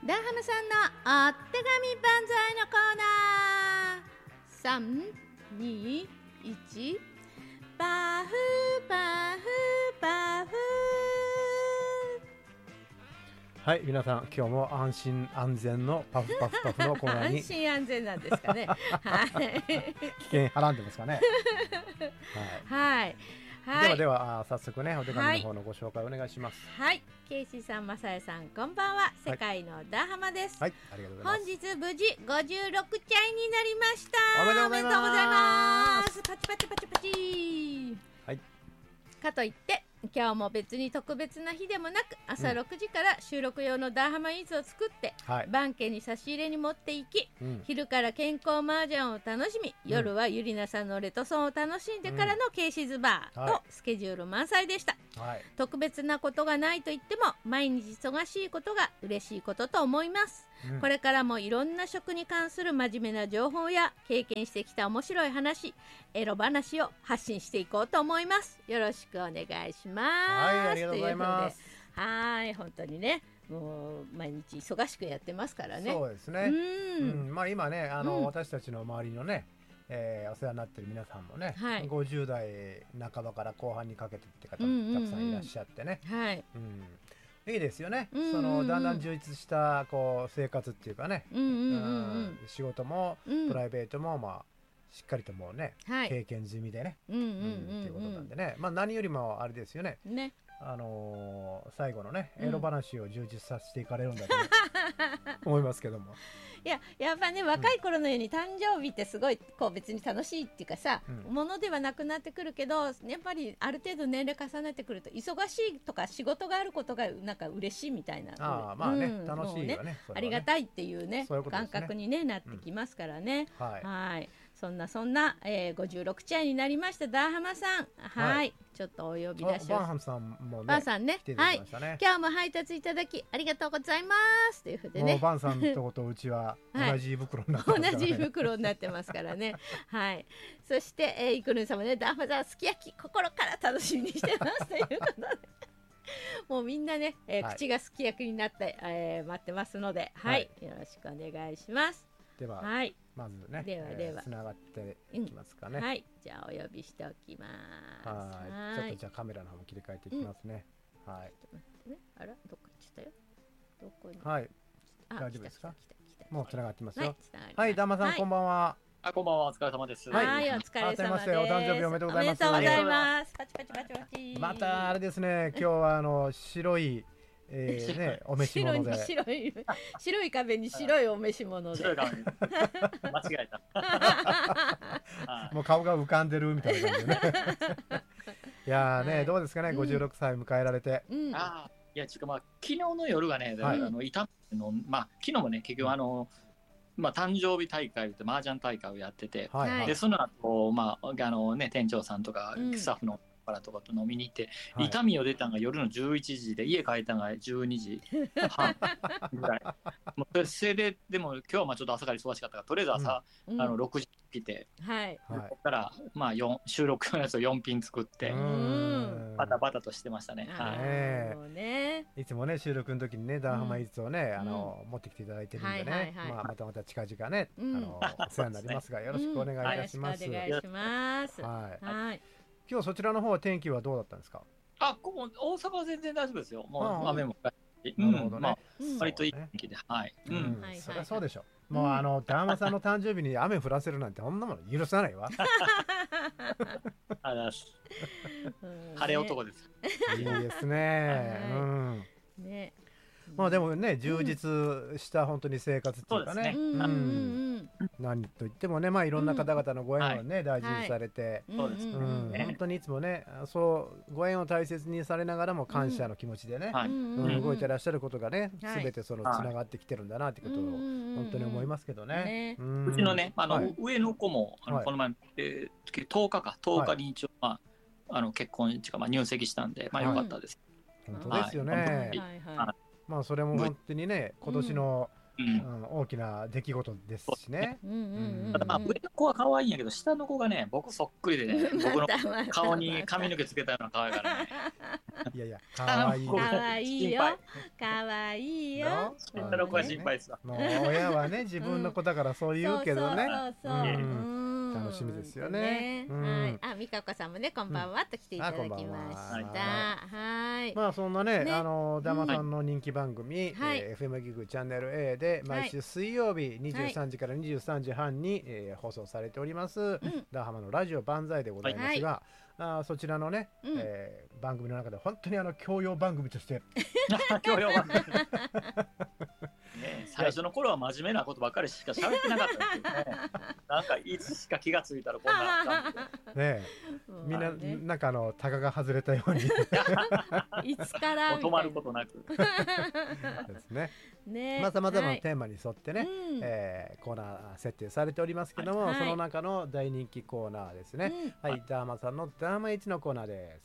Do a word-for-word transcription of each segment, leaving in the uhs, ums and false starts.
ダーハマさんのお手紙万歳のコーナー。さん、に、いち、パフパフパフ。 はい、皆さん今日も安心安全のパフパフパフのコーナーに安心安全なんですかね。はい。 危険はらんでますかね。 はい。はいはい、 ではでは早速ねお手紙の方のご紹介お願いします。 はい、ケイシーさん、マサヤさん、こんばんは。世界のダーハマです。 はい、ありがとうございます。 本日無事ごじゅうろくちゃいになりました。 おめでとうございます。 おめでとうございます。パチパチパチパチ。 はい。 かといって今日も別に特別な日でもなく、朝ろくじから収録用のダーハマイーツを作って、うん、番家に差し入れに持っていき、うん、昼から健康麻雀を楽しみ、うん、夜はゆりなさんのレトソンを楽しんでからのケイシズバーとスケジュール満載でした、はい、特別なことがないと言っても毎日忙しいことが嬉しいことと思います、うん、これからもいろんな食に関する真面目な情報や経験してきた面白い話、エロ話を発信していこうと思います。よろしくお願いします。 はい、ありがとうございます。 はい、本当にね、もう毎日忙しくやってますからね。 そうですね。うん、うん、まあ今ね、あの、うん、私たちの周りのね、えー、お世話になってる皆さんもね、はい、ごじゅう代半ばから後半にかけてって方もたくさんいらっしゃってね。はい。うん、いいですよね。うんうんうん、そのだんだん充実したこう生活っていうかね、うんうんうんうん、仕事もプライベートもまあしっかりともうね、はい、経験済みでね、うんうんうんうん、っていうことなんでね、まあ何よりもあれですよね。ね、あのー、最後のね、エロ話を充実させていかれるんだと思いますけども。 いや、やっぱね、若い頃のように誕生日ってすごいこう別に楽しいっていうかさ、うん、ものではなくなってくるけど、やっぱりある程度年齢重ねてくると忙しいとか仕事があることがなんか嬉しいみたいな、 あ、まあね、うん、楽しいよね、 ね、ありがたいっていうね、ういうね感覚に、ね、なってきますからね、うん、はい、はい、そんなそんな、えー、ごじゅうろくちゃいになりましたダーハマさん、はい、はい、ちょっとお呼び出しを。 バンハムさんもね、 バンさんね、 来ていただきましたね、 はい、今日も配達いただきありがとうございますというふうでね、 もうバンさんのとことうちは同じ袋になってますからね、 同じ袋になってますからねはい、そして、えー、イクルンさんもね、ダーハマさんすき焼き心から楽しみにしてますということでもうみんなね、えーはい、口がすき焼きになって、えー、待ってますので、はい、はい、よろしくお願いします。 では、はい、まずね、ではでは、えー、つながっていきますかね、 うん、はい、じゃあお呼びしておきます。 はい、ちょっとじゃあカメラの方も切り替えていきますね、うん、はい、 ちょっと待ってね、あら、どっか行っちゃったよ、どこに、 はい、大丈夫ですか、もうつながってますよ、はい、 はい、 ダーマさん、はい、こんばんは。 あ、こんばんは、お疲れ様です。 はい、はい、お疲れ様です。 お誕生日おめでとうございます。 おめでとうございます。パチパチパチパチ。 またあれですね、今日はあの白い、えー、ね、お召し物で白い白い壁に白いお召し物で白い壁間違えたもう顔が浮かんでるみたいな感じでねいやーね、はい、どうですかね、ごじゅうろくさい迎えられて、 うん、あいやちょっとまあ昨日の夜がね、はい、あの痛のまあ昨日もね結局あの、うん、まあ、誕生日大会と麻雀大会をやってて、はい、でその後、まああのね、店長さんとかスタッフの、うんからとかと飲みに行って、はい、痛みを出たのが夜のじゅういちじで家帰ったのがじゅうにじはんぐらいもうそれででも今日はまあちょっと朝から忙しかったからとりあえず朝、うん、あのろくじ来て、はい、そこからまあよん収録のやつをよんピン作ってバタバタとしてましたね。はい、 ね、いつもね収録の時にねダーハマイーツをね、うん、あの持ってきていただいてるんでね、まあまたまた近々ね、うん、あのお世話になりますがよろしくお願いいたします。 お願いします。 はい。はい、今日そちらの方は天気はどうだったんですか？ あ、ここ大阪は全然大丈夫ですよ。もう雨も降って、うん、なるほどね。まあ、割といい天気で、はい。 うん、そりゃそうでしょ。もうあのダーマさんの誕生日に雨降らせるなんてそんなもの許さないわ。 あらす。晴れ男です。 いいですね。うん。ね。まあでもね充実した本当に生活っていうかね。うん。何と言ってもね、まあいろんな方々のご縁をね大事にされて、本当にいつもねそうご縁を大切にされながらも感謝の気持ちでね動いてらっしゃることがね全てそのつながってきてるんだなってことを本当に思いますけどね。 うちのねあの上の子もこの前とおかかとおかに一応まああの結婚っていうかまあ入籍したんでまあよかったです。 本当ですよね。まあそれも本当にね今年のうん、大きな出来事ですしね。 ただまあ上の子は可愛いんやけど下の子がね僕そっくりでね僕の顔に髪の毛つけたような可愛いからね。 いやいや可愛い。 可愛いよ。可愛いよ。 下の子は心配ですわ。 もう親はね自分の子だからそう言うけどね。楽しみですよね。 あ、美香子さんもねこんばんはと来ていただきました。はい。 まあそんなねあのダマさんの人気番組 エフエム ギグチャンネル A で毎週水曜日にじゅうさんじからにじゅうさんじはんに放送されておりますダーハマのラジオ万歳でございますが、あそちらのね番組の中で本当にあの教養番組として教養番組ね、最初の頃は真面目なことばっかりしか喋ってなかったんですけどね。なんかいつしか気がついたらこんな感じで。 ねえ、みんな、ね、なんかあのタガが外れたようにいつから止まることなくですね。ね、まざまざのテーマに沿ってね、はい、えー、コーナー設定されておりますけども、はい、その中の大人気コーナーですね。うん、はい、ダーマさんのダーマイチのコーナーです。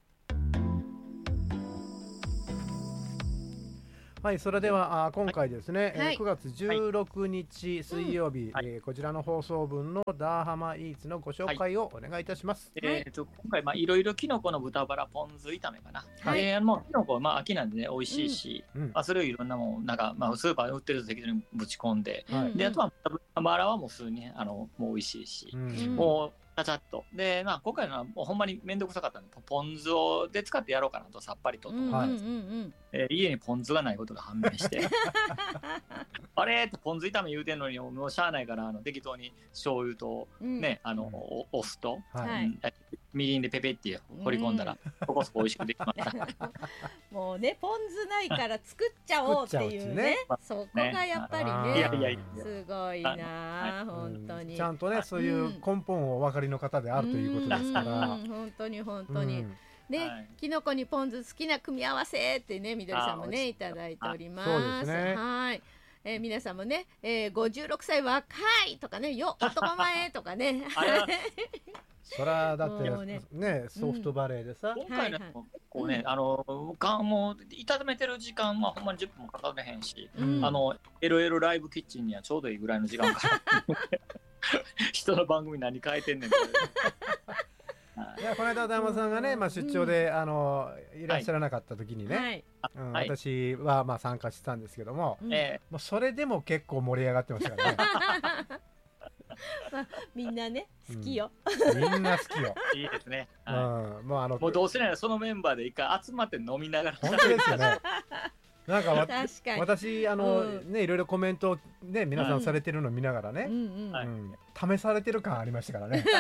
はい、それではあ今回ですね、はい、くがつじゅうろくにち水曜日、はい、えー、こちらの放送分のダーハマイーツのご紹介をお願いいたします。 はい、えー、と今回まあいろいろきのこの豚バラポン酢炒めかな。はい、えー、もうきのこまあ秋なんでね美味しいし、うん、まあ、それをいろんなもんなんかまあスーパーで売ってると適当にぶち込んで、はい、であとは豚バラはもう普通にあのもう美味しいし、うん、もうちゃちゃっとで、まあ、今回のはもうほんまに面倒くさかったのでポン酢をで使ってやろうかなとさっぱりとと思って、えー、家にポン酢がないことが判明してあれってポン酢炒め言うてんのにもうしゃあないからあの適当に醤油と、ね、うん、あの お, お酢と、はい、うん、みりんでペペって掘り込んだら、うん、そこそこ美味しくできましたもうねポン酢ないから作っちゃおうっていうねそこがやっぱりね、いやいやいやすごいな、はい、本当に、 うん、ちゃんとねそういう根本をお分かりの方であるということですから、 うんうん、本当に本当に、うん、ね、はい、きのこにポン酢好きな組み合わせってねみどりさんもねいただいております。 そうですね、 はい、えー、皆さんもね、えー、ごじゅうろくさい若いとかねよ男前とかねそらだってね、ねソフトバレーでさ、 うん、今回のこうね、あのもう炒めてる時間はほんまにじゅっぷんもかかれへんし、うん、あの エルエル ライブキッチンにはちょうどいいぐらいの時間から人の番組何変えてんねんいやこの間ダーマさんがね、まあ、出張で、うん、あのいらっしゃらなかった時にね、はい、うん、はい、私はまあ参加してたんですけども、うん、もうそれでも結構盛り上がってましたからねまあ、みんなね好きよ、 うん、みんな好きよいいですね、 はい、うん、もうあのもうどうせならそのメンバーで一回集まって飲みながら本当ですよねなんか私あの、うん、ねいろいろコメントね皆さんされてるの見ながらね、うんうんうん、試されてる感ありましたからね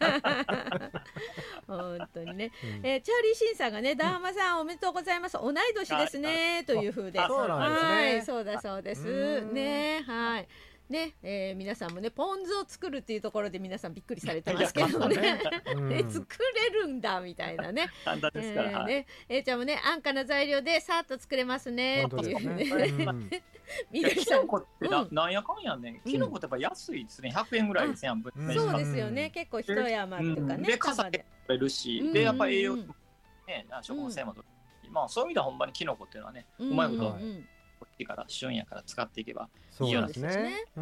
本当にね、うん、えー、チャーリー・シンさんがね、ダーマさんおめでとうございます、同い年ですねという風で、 そうなんですね、 はい、そうだそうですね、はいね、えー、皆さんもねポン酢を作るっていうところで皆さんびっくりされてますけどねうん、え作れるんだみたいなね簡単ですから、えーね、 えー、ちゃんもね安価な材料でさっと作れますねっていうねみどりさん、キノコってな、うん、なんやかんやね、キノコってやっぱ安いですね、ひゃくえんぐらいですやん、 うん、そうですよね、結構一山っていうかね、うん、 でかさで取れるし、うん、でやっぱ栄養ね、食物繊維も取れるし、うん、まあそういう意味ではほんまにキノコっていうのはね、うん、うまいこと、うん、から旬やから使っていけばいいようですね。 うん、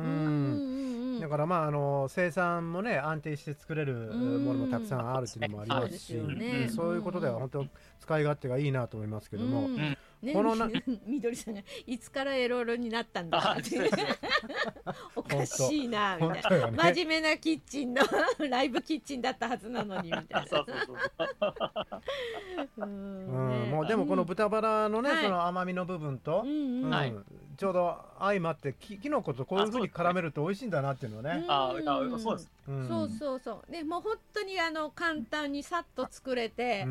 だからまああの生産もね安定して作れるものもたくさんあるっていうのもありますし、うん、そういうことでは本当使い勝手がいいなと思いますけども、うん、 ね、このなみどりさんがいつからエロロになったんだっておかしいなみたいな、ね、真面目なキッチンのライブキッチンだったはずなのにみたいなもうでもこの豚バラのね、はい、その甘みの部分と、うんうん、はい、ちょうど相まってききのことこういう風に絡めると美味しいんだなっていうのはね、 ああそうです、 うん、そうそうそうね、もう本当にあの簡単にさっと作れて、うん、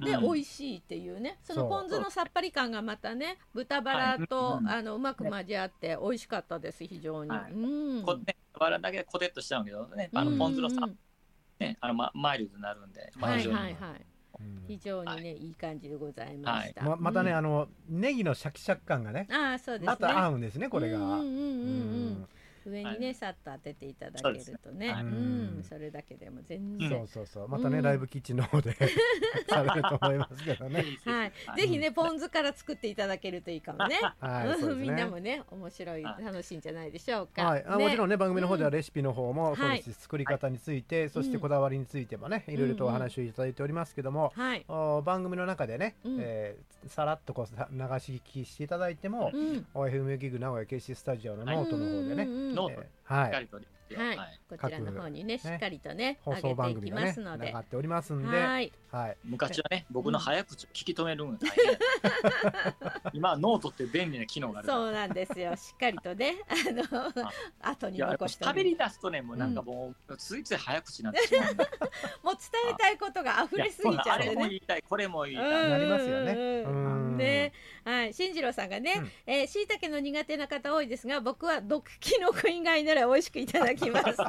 で、うん、美味しいっていうね、そのポン酢のさっぱり感がまたね豚バラと、はい、あのうまく混じ合って美味しかったです非常に、はい、うん、 こね、豚バラだけでコテッとしちゃうんけどね、あのポン酢のさ、うんうん、ね、あのまマイルドになるんで、まあ、 はいはいはい、非常にね、はい、いい感じでございました。 はい、ま, またね、うん、あのネギのシャキシャキ感がね、 あ、そうですね、 また合うんですねこれが。 上にねさっと当てていただけるとね、うんそれだけでも全然、 そうそうそうまたねライブキッチンの方でされると思いますけどね。 はい、ぜひねポン酢から作っていただけるといいかもね。みんなもね面白い楽しいんじゃないでしょうか。 はい、あもちろんね番組の方ではレシピの方もそうですし作り方についてそしてこだわりについてもねいろいろとお話をいただいておりますけども、番組の中でねさらっとこう流し聞きしていただいても エフエム ギグ名古屋 ケーシー スタジオのノートの方でねノートはいはい、こちらの方にねしっかりとね放送番組がね上がっておりますんで、はい昔はね僕の早口を聞き止めるのが大変今はノートって便利な機能があるそうなんですよしっかりとねあの後に残して喋り出すとねもうなんかもうついつい早口になってしまうんでもう伝えたいことが溢れすぎちゃってねあれも言いたいこれも言いたいなりますよね。 ねはい進次郎さんがねしいたけの苦手な方多いですが僕は毒キノコ以外なら美味しくいただきます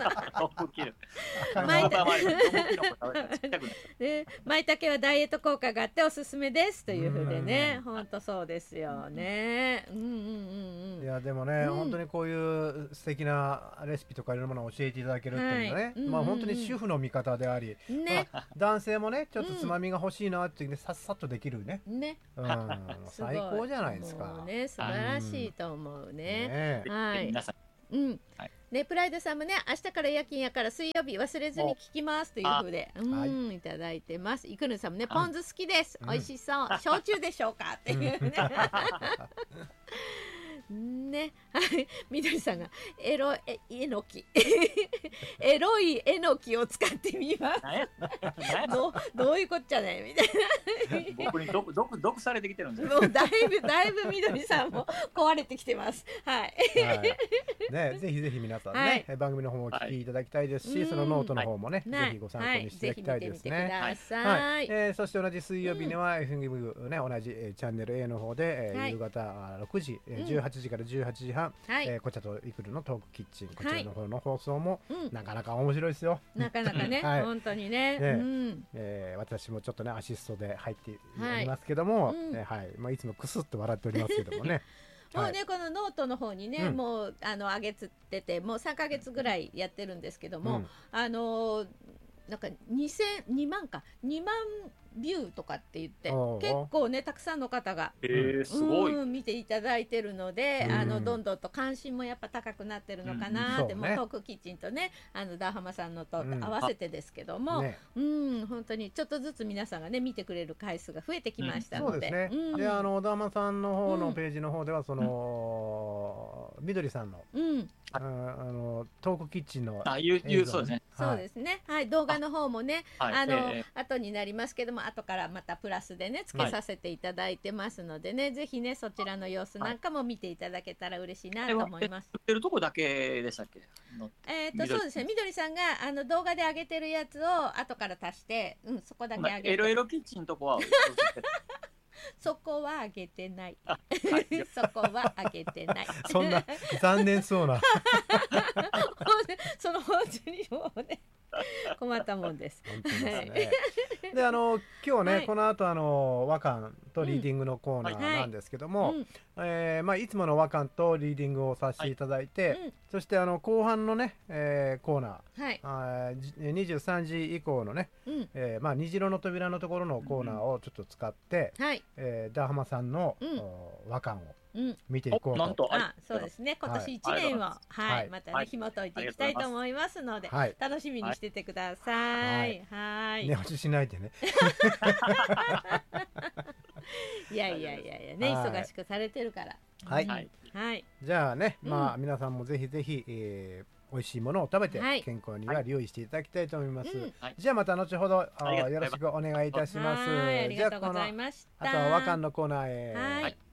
まいたけはダイエット効果があっておすすめですというふうでね本当そうですよね。うんうんうんうん。 いやでもね、うん、本当にこういう素敵なレシピとかいろんなものを教えていただけるっていうのはね、はいうんうん、まあ本当に主婦の味方であり、ねまあ、男性もねちょっとつまみが欲しいなっていうね、うん、さっさとできるね。ね。うん、最高じゃないですか。 もうね素晴らしいと思うね。 ねはい。皆さん。 うん。はいね、プライドさんもね明日から夜勤やから水曜日忘れずに聞きますというふうでうん、はい、いただいてます。いくぬさんもねポン酢好きです、うん、美味しそう焼酎でしょうかっていうねねはいみどりさんがエロええのきエロいえのきを使ってみますど, どういうこっちゃねみたいな僕に毒毒毒されてきてるんですもうだいぶだいぶみどりさんも壊れてきてますはい、 はいね、ぜひぜひ皆さんね、はい、番組の方もお聞きいただきたいですし、はい、そのノートの方もね、はい、ぜひご参考にしていただきたいですね。はい、はいえー、そして同じ水曜日には エフエム ね同じ、えー、チャンネル A の方で、えーはい、夕方ろくじ、えー、じゅうはちじからじゅうはちじはん、はいえー、こちらとイクルのトークキッチンこちらの方の放送も、はい、なかなか面白いですよ。 なかなかね、はい、本当にね、ねうんえー、私もちょっとねアシストで入っておりますけども、はいうんえーはいまあ、いつもクスッと笑っておりますけどもねもうね、はい、このノートの方にね、うん、もうあの上げつっててもうさんかげつぐらいやってるんですけども、うん、あのなんかにせんにまんかにまんビューとかって言って結構ねたくさんの方が、 えー、すごいうん見ていただいてるので、うん、あのどんどんと関心もやっぱ高くなってるのかなって、うん、もうトークキッチンとねあのダーハマさんのと合わせてですけども、うんねうん、本当にちょっとずつ皆さんがね見てくれる回数が増えてきましたので、うん、そうですね、うん、 であのダーハマさんの方のページの方ではその、うん、みどりさんの、うんあのトークキッチンの映像、そうですね、 そうですね、はい、動画の方もねあ、あの、えー、後になりますけども後からまたプラスでねつけさせていただいてますのでね、はい、ぜひねそちらの様子なんかも見ていただけたら嬉しいなと思います。 売ってるとこだけでしたっけ？ えっとそうですねみどりさんがあの動画で上げてるやつを後から足して、うん、そこだけ上げてエロエロキッチンのとこはそこは上げてない、はい、そこは上げてないそんな残念そうなその本当にもうね困ったもんです。 本当ですね。であの今日ね、はい、この後あの和漢とリーディングのコーナーなんですけども、うんはいえーまあ、いつもの和漢とリーディングをさせていただいて、はいうん、そしてあの後半のね、えー、コーナー、はい、あにじゅうさんじ以降のね、うんえーまあ、虹色の扉のところのコーナーをちょっと使って、うんはいえー、ダーハマさんの、うん、和漢を見ていこうと、うん、とあそうですね今年いちねんを、はいはい、またね、はい、紐解いていきたいと思いますので、はい、楽しみにしててください。はい寝落ちしないでねいやいやいやいやね忙しくされてるからはい、うん、はいじゃあね、まあ、皆さんもぜひぜひ、えー、美味しいものを食べて健康には留意していただきたいと思います、はい、じゃあまた後ほどよろしくお願いいたします。 ありがとうございました。 あとは和漢のコーナーへ。 はい。